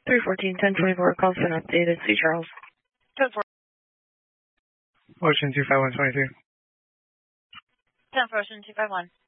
314-1024, calls been updated. See Charles. 10-4. Ocean 25122. 10-4, Ocean 251.